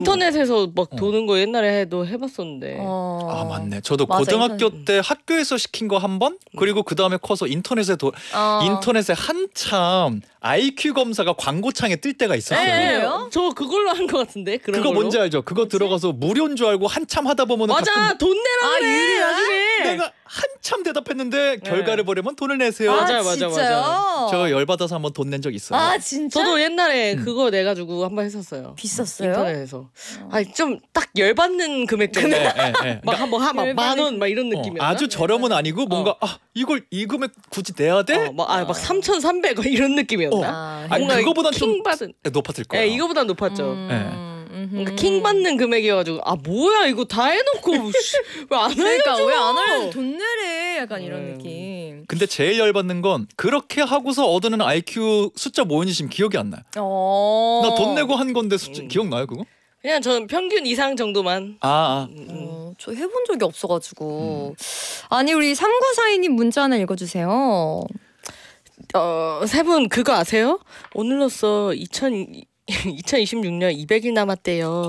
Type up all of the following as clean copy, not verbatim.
인터넷에서 막 도는 거 옛날에 해봤었는데. 아 맞네. 저도 맞아, 고등학교 때 학교에서 시킨 거 한 번, 그리고 그 다음에 커서 인터넷에 한참 IQ 검사가 광고창에 뜰 때가 있었어요. 그래요? 저 그걸로 한 거 같은데. 그런 그거 걸로? 뭔지 알죠? 그거 들어가서 무료인 줄 알고 한참 하다 보면 맞아, 돈 내라 그래. 유리 나중에. 내가 한참 대답했는데 결과를 보려면 돈을 내세요. 맞아요. 진짜요? 저 열받아서 한번 돈 낸 적 있어요. 아 진짜? 저도 옛날에 그거 내가지고 한번 했었어요. 비쌌어요? 인터넷에서. 아니 좀 딱 열받는 금액 정도. 막 만 원 막 이런 느낌이었나? 아주 저렴은 아니고 뭔가 이걸 이 금액 굳이 내야 돼? 막 3,300원 이런 느낌이었나? 아니 뭔가 그거보단 좀 킹 받은. 높았을 거예요. 네, 이거보단 높았죠. 네. 킹 받는 금액이어가지고 뭐야 이거 다 해놓고 왜 안 그러니까 알려줘? 왜 안 알려줘? 돈 내래 약간 이런 느낌. 근데 제일 열받는 건 그렇게 하고서 얻는 IQ 숫자 뭐였는지 지금 기억이 안 나요. 나 돈 내고 한 건데 숫자 기억나요 그거? 그냥 저는 평균 이상 정도만. 저 해본 적이 없어가지고. 아니 우리 3942님 문자 하나 읽어주세요. 세 분 그거 아세요? 오늘로써 2026년 200일 남았대요.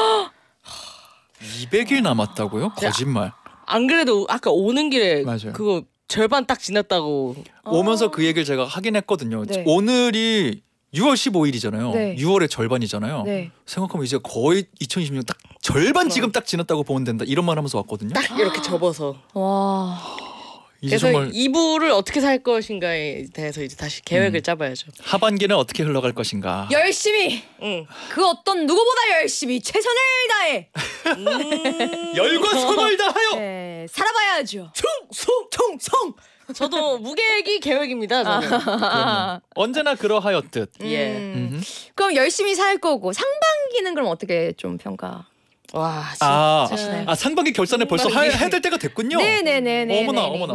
200일 남았다고요? 거짓말. 안 그래도 아까 오는 길에 맞아요. 그거 절반 딱 지났다고. 오면서 그 얘기를 제가 하긴 했거든요. 네. 오늘이 6월 15일이잖아요. 네. 6월의 절반이잖아요. 네. 생각하면 이제 거의 2026년 딱 절반 지금 딱 지났다고 보면 된다. 이런 말 하면서 왔거든요. 딱 이렇게 접어서. 와. 이제 그래서 정말 2부를 어떻게 살 것인가에 대해서 이제 다시 계획을 짜봐야죠. 하반기는 어떻게 흘러갈 것인가. 열심히. 그 어떤 누구보다 열심히 최선을 다해. 열과 성을 다하여. 네, 살아봐야죠. 총. 저도 무계획이 계획입니다. 저는. 그럼요. 언제나 그러하였듯. 예. 그럼 열심히 살 거고 상반기는 그럼 어떻게 좀 평가? 와 진짜. 상반기 결산을 벌써 해야 될 때가 됐군요. 네네네네. 어머나.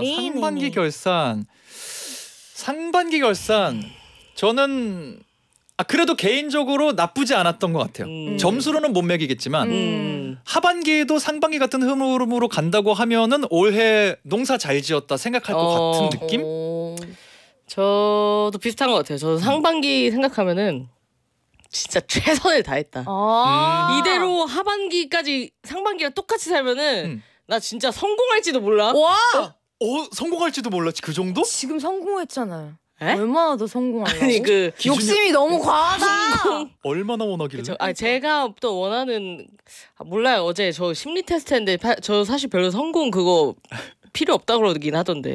상반기 결산. 저는 그래도 개인적으로 나쁘지 않았던 것 같아요. 점수로는 못 매기겠지만 하반기에도 상반기 같은 흐름으로 간다고 하면은 올해 농사 잘 지었다 생각할 것 같은 느낌? 저도 비슷한 것 같아요. 저도 상반기 생각하면은 진짜 최선을 다했다. 이대로 하반기까지 상반기랑 똑같이 살면은 나 진짜 성공할지도 몰라. 와. 성공할지도 몰랐지 그 정도? 지금 성공했잖아요. 에? 얼마나 더 성공하려고? 아니 욕심이 너무 과하다. 얼마나 원하길래? 제가 또 원하는 몰라요. 어제 저 심리 테스트 했는데 저 사실 별로 성공 그거 필요 없다 그러긴 하던데.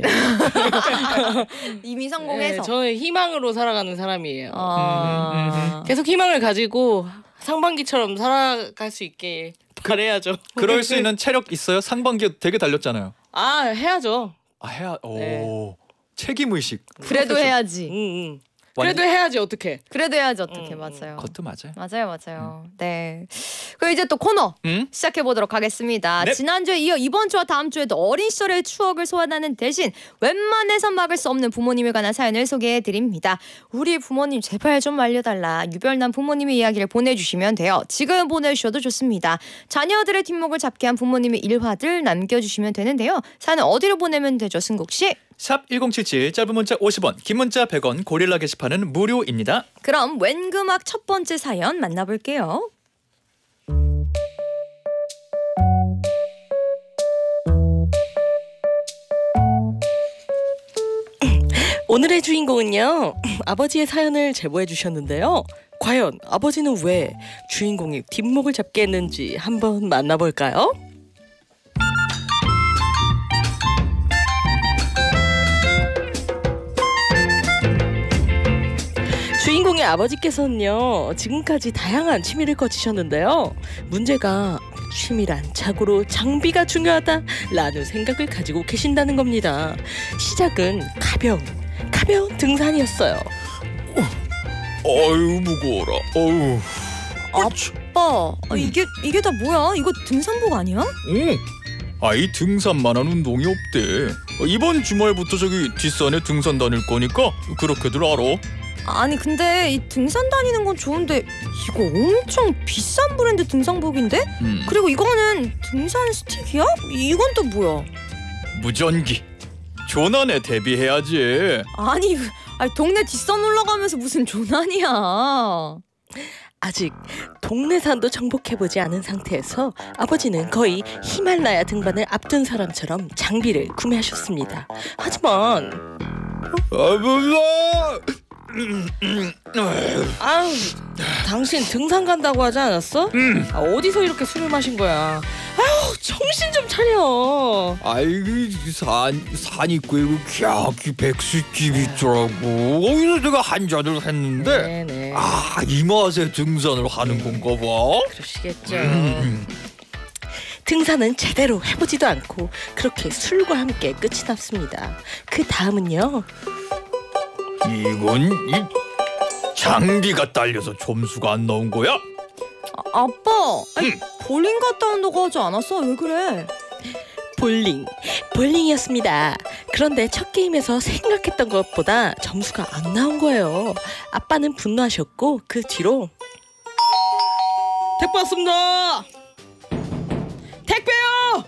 이미 성공해서. 네, 저는 희망으로 살아가는 사람이에요. 계속 희망을 가지고 상반기처럼 살아갈 수 있게 바래야죠. 그럴 수 있는 체력 있어요? 상반기에 되게 달렸잖아요. 해야죠. 오. 책임의식. 그래도 해야지. 그래도 해야지 어떻게? 그래도 해야지 어떻게 맞아요. 그것도 맞아요. 맞아요. 네. 그럼 이제 또 코너 시작해 보도록 하겠습니다. 네. 지난주에 이어 이번 주와 다음 주에도 어린 시절의 추억을 소환하는 대신 웬만해선 막을 수 없는 부모님에 관한 사연을 소개해 드립니다. 우리 부모님 제발 좀 알려달라. 유별난 부모님의 이야기를 보내주시면 돼요. 지금 보내주셔도 좋습니다. 자녀들의 뒷목을 잡게 한 부모님의 일화들 남겨주시면 되는데요. 사연은 어디로 보내면 되죠, 승국 씨? 샵 1077 짧은 문자 50원 긴 문자 100원 고릴라 게시판은 무료입니다. 그럼 웬금악 첫 번째 사연 만나볼게요. 오늘의 주인공은요. 아버지의 사연을 제보해 주셨는데요. 과연 아버지는 왜 주인공이 뒷목을 잡게 했는지 한번 만나볼까요? 주인공의 아버지께서는요. 지금까지 다양한 취미를 거치셨는데요. 문제가 취미란 자고로 장비가 중요하다라는 생각을 가지고 계신다는 겁니다. 시작은 가벼운 등산이었어요. 어유 무거워라. 어유. 아빠, 이게 다 뭐야? 이거 등산복 아니야? 아이 등산만한 운동이 없대. 이번 주말부터 저기 뒷산에 등산 다닐 거니까 그렇게들 알아. 아니 근데 이 등산 다니는 건 좋은데 이거 엄청 비싼 브랜드 등산복인데? 그리고 이거는 등산 스틱이야? 이건 또 뭐야? 무전기. 조난에 대비해야지. 아니 동네 뒷산 올라가면서 무슨 조난이야. 아직 동네산도 정복해보지 않은 상태에서 아버지는 거의 히말라야 등반을 앞둔 사람처럼 장비를 구매하셨습니다. 하지만 아유, 당신 등산 간다고 하지 않았어? 어디서 이렇게 술을 마신 거야? 아유, 정신 좀 차려. 아이 산 있고 이거 기 백숙집 있더라고. 거기서 내가 한 잔을 했는데 네네. 이 맛에 등산을 하는 건가 봐. 그러시겠죠. 등산은 제대로 해보지도 않고 그렇게 술과 함께 끝이 났습니다. 그 다음은요. 이건 장비가 딸려서 점수가 안 나온 거야? 아빠, 볼링 갔다 온다고 하지 않았어? 왜 그래? 볼링이었습니다. 그런데 첫 게임에서 생각했던 것보다 점수가 안 나온 거예요. 아빠는 분노하셨고 그 뒤로 택배 왔습니다. 택배요.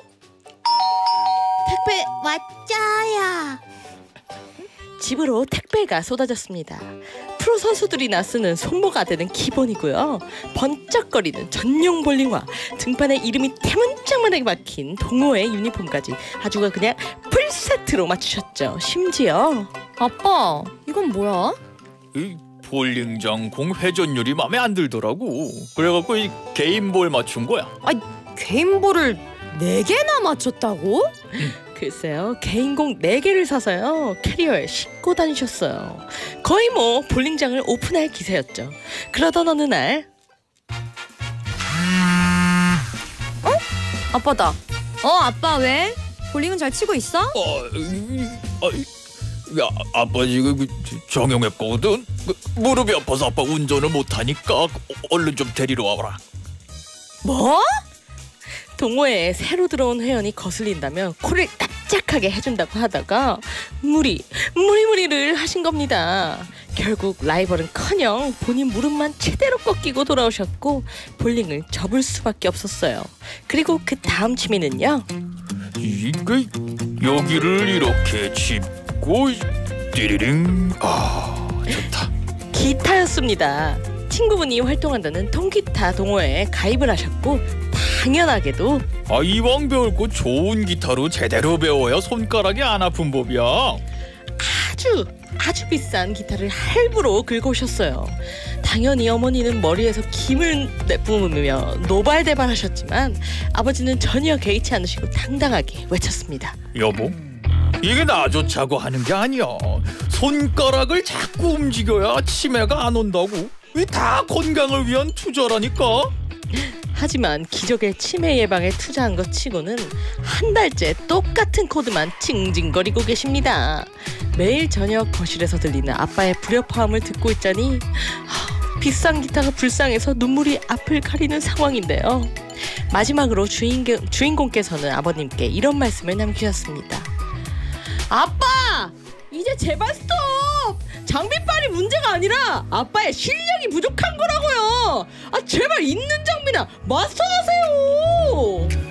택배 왔자야. 집으로 택배가 쏟아졌습니다. 프로 선수들이나 쓰는 손모가 되는 기본이고요. 번쩍거리는 전용 볼링화, 등판에 이름이 태문짝만하게 박힌 동호회 유니폼까지 아주 그냥 풀세트로 맞추셨죠. 심지어 아빠, 이건 뭐야? 이 볼링장 공 회전율이 마음에 안 들더라고. 그래갖고 이 개인볼 맞춘 거야. 개인볼을 4개나 맞췄다고? 글쎄요, 개인공 4개를 사서요 캐리어에 싣고 다니셨어요. 거의 뭐 볼링장을 오픈할 기세였죠. 그러던 어느 날 아빠다. 아빠 왜? 볼링은 잘 치고 있어? 아빠 지금 정형외과거든. 무릎이 아파서 아빠 운전을 못하니까 얼른 좀 데리러 와봐라. 뭐? 동호회에 새로 들어온 회원이 거슬린다면 코를 납작하게 해준다고 하다가 무리를 하신 겁니다. 결국 라이벌은커녕 본인 무릎만 제대로 꺾이고 돌아오셨고 볼링을 접을 수밖에 없었어요. 그리고 그 다음 취미는요. 이거 여기를 이렇게 짚고 띠리링. 좋다. 기타였습니다. 친구분이 활동한다는 통기타 동호회에 가입을 하셨고 당연하게도 이왕 배울 거 좋은 기타로 제대로 배워야 손가락이 안 아픈 법이야. 아주 비싼 기타를 할부로 긁어오셨어요. 당연히 어머니는 머리에서 김을 내뿜으며 노발대발하셨지만 아버지는 전혀 개의치 않으시고 당당하게 외쳤습니다. 여보, 이게 나조차고 하는 게 아니야. 손가락을 자꾸 움직여야 치매가 안 온다고. 이 다 건강을 위한 투자라니까. 하지만 기적의 치매 예방에 투자한 것 치고는 한 달째 똑같은 코드만 징징거리고 계십니다. 매일 저녁 거실에서 들리는 아빠의 불협화음을 듣고 있자니 비싼 기타가 불쌍해서 눈물이 앞을 가리는 상황인데요. 마지막으로 주인공께서는 아버님께 이런 말씀을 남기셨습니다. 아빠! 이제 제발 스톱! 장비빨이 문제가 아니라 아빠의 실력이 부족한 거라고요. 제발 있는 장비나 마스터하세요.